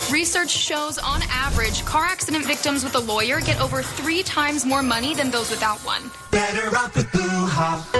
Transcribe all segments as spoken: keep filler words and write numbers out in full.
Research shows, on average, car accident victims with a lawyer get over three times more money than those without one. Better off with Blue Hop.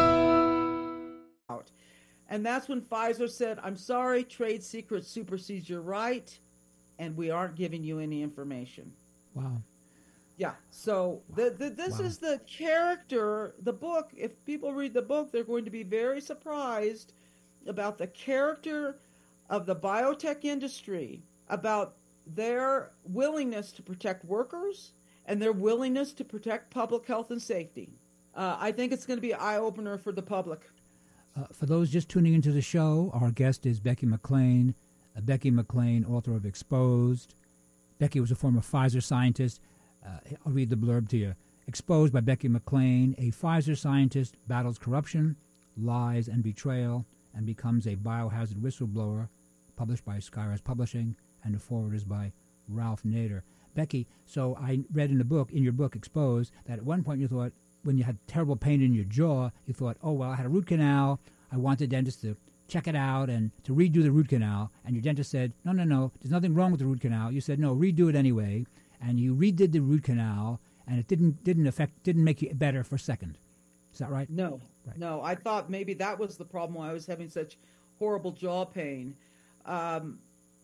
And that's when Pfizer said, I'm sorry, trade secret supersedes your right, and we aren't giving you any information. Wow. Yeah, so the, the, this Wow. is the character, the book. If people read the book, they're going to be very surprised about the character of the biotech industry, about their willingness to protect workers and their willingness to protect public health and safety. Uh, I think it's going to be an eye-opener for the public. Uh, for those just tuning into the show, our guest is Becky McLean. Uh, Becky McLean, author of Exposed. Becky was a former Pfizer scientist. Uh, I'll read the blurb to you. Exposed by Becky McLean, a Pfizer scientist battles corruption, lies, and betrayal, and becomes a biohazard whistleblower, published by Skyrise Publishing, and the forward is by Ralph Nader. Becky, so I read in the book, in your book, Exposed, that at one point you thought, when you had terrible pain in your jaw, you thought, oh, well, I had a root canal. I want the dentist to check it out and to redo the root canal. And your dentist said, no, no, no, there's nothing wrong with the root canal. You said, no, redo it anyway. And you redid the root canal, and it didn't didn't affect, didn't make you better for a second. Is that right? No, right. no. I thought maybe that was the problem why I was having such horrible jaw pain. Um,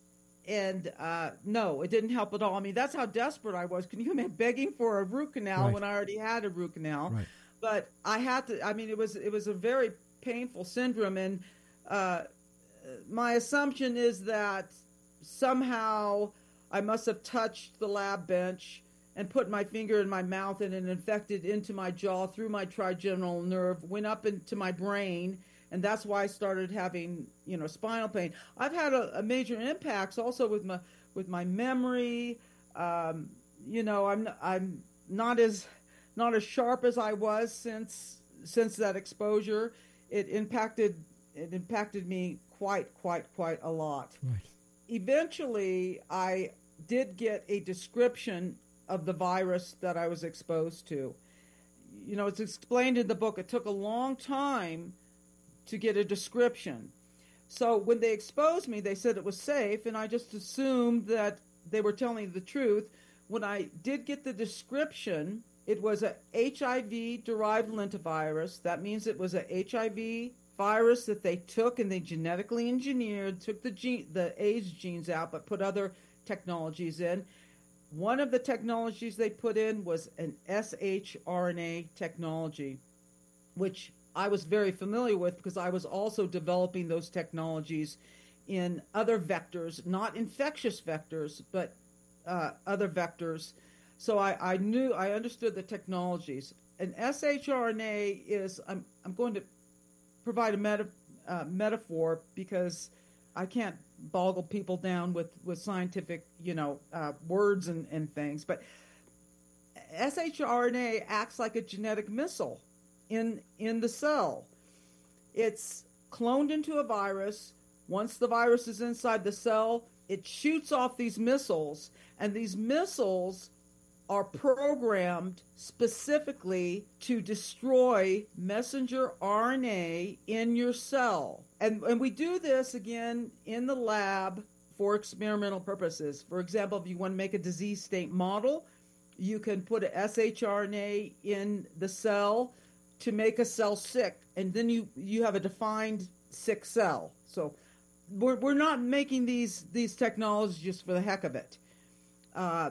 and uh, no, it didn't help at all. I mean, that's how desperate I was. Can you imagine begging for a root canal Right. when I already had a root canal? Right. But I had to. I mean, it was it was a very painful syndrome, and uh, my assumption is that somehow I must have touched the lab bench and put my finger in my mouth, and it infected into my jaw through my trigeminal nerve, went up into my brain, and that's why I started having, you know, spinal pain. I've had a, a major impacts also with my with my memory. Um, you know, I'm I'm not as not as sharp as I was since since that exposure. It impacted it impacted me quite quite quite a lot. Right. Eventually, I did get a description of the virus that I was exposed to. You know, it's explained in the book. It took a long time to get a description. So when they exposed me, they said it was safe, and I just assumed that they were telling the truth. When I did get the description, it was a H I V-derived lentivirus. That means it was a H I V virus that they took and they genetically engineered, took the gene, the AIDS genes out, but put other technologies in. One of the technologies they put in was an shRNA technology, which I was very familiar with because I was also developing those technologies in other vectors, not infectious vectors, but uh, other vectors. So I, I knew, I understood the technologies. An shRNA is, I'm, I'm going to provide a meta, uh, metaphor because I can't boggle people down with, with scientific, you know, uh, words and, and things. But shRNA acts like a genetic missile in in the cell. It's cloned into a virus. Once the virus is inside the cell, it shoots off these missiles, and these missiles are programmed specifically to destroy messenger R N A in your cell. And, and we do this, again, in the lab for experimental purposes. For example, if you want to make a disease state model, you can put a shRNA in the cell to make a cell sick, and then you, you have a defined sick cell. So we're, we're not making these, these technologies just for the heck of it. Uh,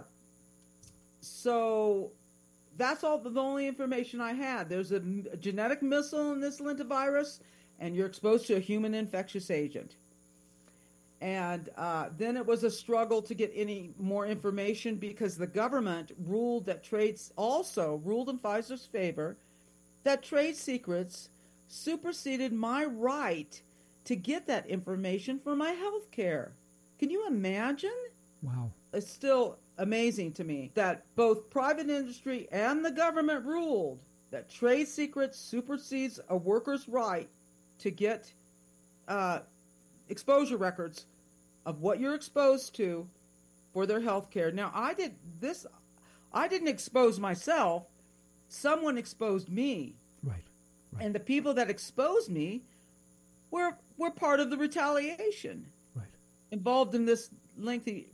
So that's all the only information I had. There's a, a genetic missile in this lentivirus, and you're exposed to a human infectious agent. And uh, then it was a struggle to get any more information because the government ruled that trades also ruled in Pfizer's favor that trade secrets superseded my right to get that information for my health care. Can you imagine? Wow. It's still amazing to me that both private industry and the government ruled that trade secrets supersedes a worker's right to get uh, exposure records of what you're exposed to for their health care. Now, I did this, I didn't expose myself. Someone exposed me. Right. Right. And the people that exposed me were, were part of the retaliation. Right. Involved in this lengthy